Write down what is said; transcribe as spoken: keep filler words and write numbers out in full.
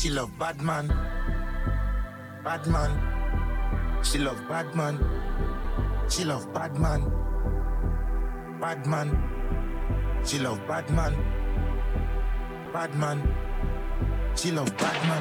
She love bad man, bad man. She love bad man. She love bad man, bad man. She love bad man, bad man. She love bad man.